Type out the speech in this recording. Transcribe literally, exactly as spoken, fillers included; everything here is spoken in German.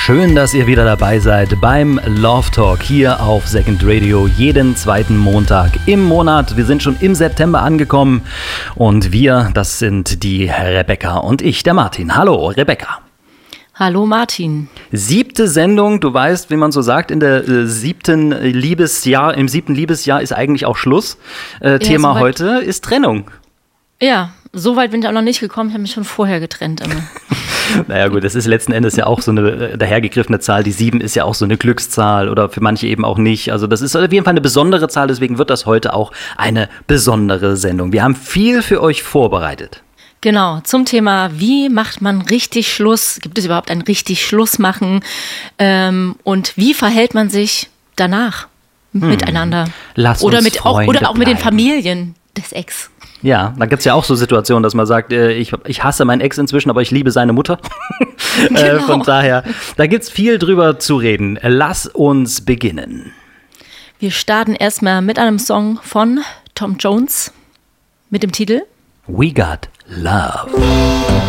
Schön, dass ihr wieder dabei seid beim Love Talk hier auf Second Radio jeden zweiten Montag im Monat. Wir sind schon im September angekommen und wir, das sind die Rebecca und ich, der Martin. Hallo, Rebecca. Hallo Martin. Siebte Sendung, du weißt, wie man so sagt, in der äh, siebten Liebesjahr, im siebten Liebesjahr ist eigentlich auch Schluss. Äh, Ja, Thema soweit- heute ist Trennung. Ja, so weit bin ich auch noch nicht gekommen. Ich habe mich schon vorher getrennt immer. Naja gut, das ist letzten Endes ja auch so eine äh, dahergegriffene Zahl. Die sieben ist ja auch so eine Glückszahl oder für manche eben auch nicht. Also das ist auf jeden Fall eine besondere Zahl, deswegen wird das heute auch eine besondere Sendung. Wir haben viel für euch vorbereitet. Genau, zum Thema, wie macht man richtig Schluss? Gibt es überhaupt ein richtig Schluss machen? Ähm, und wie verhält man sich danach miteinander? Lass oder uns mit auch Freunde Oder auch mit den bleiben. Familien des Ex. Ja, da gibt es ja auch so Situationen, dass man sagt, äh, ich, ich hasse meinen Ex inzwischen, aber ich liebe seine Mutter. äh, Genau. von daher, da gibt es viel drüber zu reden. Lass uns beginnen. Wir starten erstmal mit einem Song von Tom Jones mit dem Titel We Got Love.